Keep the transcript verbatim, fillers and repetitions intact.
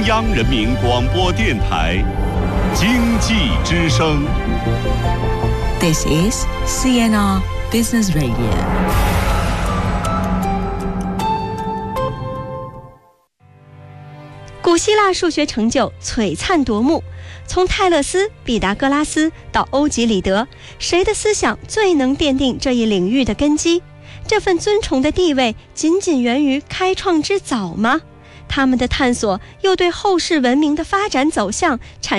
央人民广播电台经济之声。 This is C N R Business Radio。 古希腊数学成就璀璨夺目，从泰勒斯、毕达哥拉斯到欧几里得，谁的思想最能奠定这一领域的根基？这份尊崇的地位仅仅源于开创之早吗？他们的探索又对后世文明的发展走向产